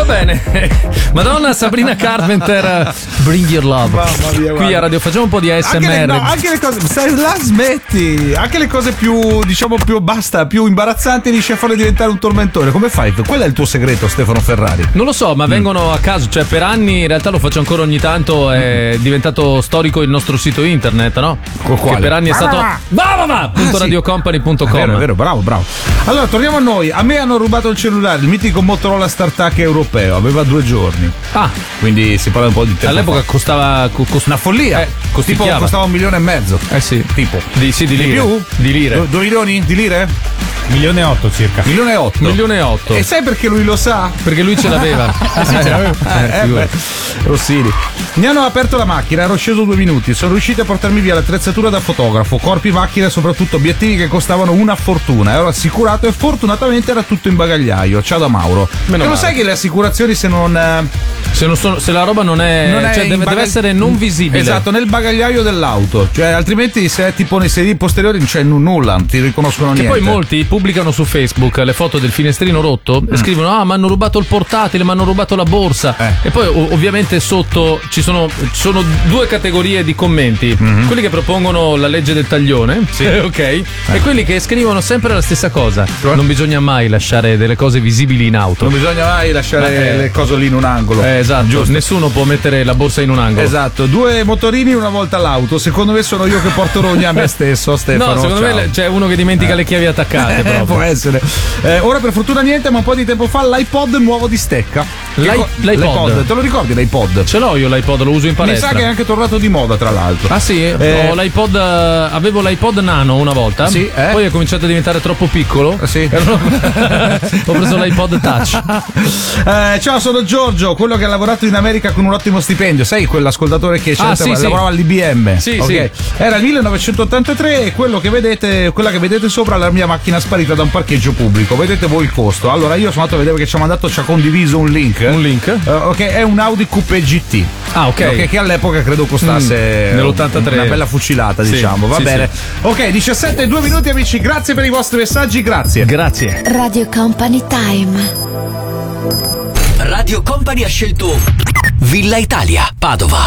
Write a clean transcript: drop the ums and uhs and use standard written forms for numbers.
Va bene. Madonna Sabrina Carpenter, Bring Your Love. Mamma mia, qui a Radio facciamo un po' di ASMR. Anche le cose, stai là, smetti. Anche le cose più, diciamo, più imbarazzanti riesci a farle diventare un tormentone. Come fai? Qual è il tuo segreto, Stefano Ferrari? Non lo so, ma vengono a caso, cioè per anni, in realtà lo faccio ancora ogni tanto, è diventato storico il nostro sito internet, no? Quale? Che per anni è stato radiocompany.com. È vero, bravo. Allora, torniamo a noi. A me hanno rubato il cellulare, il mitico Motorola StarTAC europeo, aveva 2 giorni. Quindi si parla un po' di tempo. All'epoca costava una follia. Tipo costava 1,5 milioni. Sì. Tipo. Di lire. Più? Di lire. 2 milioni di lire? 1,8 milioni circa. 1,8 milioni. E sai perché lui lo sa? Perché lui ce l'aveva. Rossini. Mi hanno aperto la macchina, ero sceso 2 minuti. Sono riusciti a portarmi via l'attrezzatura da fotografo, corpi, macchine e soprattutto obiettivi che costavano una fortuna. Ero assicurato e fortunatamente era tutto in bagagliaio. Ciao da Mauro. Meno lo male. sai che le assicurazioni se la roba non è cioè deve essere non visibile. Esatto, nel bagagliaio dell'auto. Cioè, altrimenti se è tipo nei sedili posteriori non c'è nulla, non ti riconoscono niente. Che poi molti pubblicano su Facebook le foto del finestrino rotto e scrivono: mi hanno rubato il portatile, mi hanno rubato la borsa. E poi ovviamente sotto ci sono 2 categorie di commenti. Quelli che propongono la legge del taglione, ok? E quelli che scrivono sempre la stessa cosa. Non bisogna mai lasciare delle cose visibili in auto. Non bisogna mai lasciare le cose lì in un angolo. Esatto, giusto. Nessuno può mettere la borsa in un angolo. Esatto, 2 motorini una volta all'auto. Secondo me sono io che porto rogna a me stesso, Stefano. No, secondo me c'è uno che dimentica le chiavi attaccate proprio. Può essere. Ora per fortuna niente, ma un po' di tempo fa l'iPod nuovo di Stecca. L'iPod. Te lo ricordi l'iPod? Ce l'ho io l'iPod, lo uso in palestra. Mi sa che è anche tornato di moda, tra l'altro. Ah sì? Ho l'iPod, avevo l'iPod Nano una volta. Sì, poi è cominciato a diventare troppo piccolo. Sì. Ho preso l'iPod Touch. Ciao, sono Giorgio, quello che ha lavorato in America con un ottimo stipendio. Sai, quell'ascoltatore che lavorava all'IBM. Sì, okay. Era il 1983 e quella che vedete sopra è la mia macchina sparita da un parcheggio pubblico. Vedete voi il costo. Allora io sono andato a vedere che ci ha condiviso un link. Ok, è un Audi Coupé GT. Ok. Che all'epoca credo costasse nell'83 una bella fucilata, diciamo. Va bene. Sì. Ok, 17:02 minuti, amici. Grazie per i vostri messaggi, grazie. Radio Company Time. Radio Company ha scelto Villa Italia, Padova.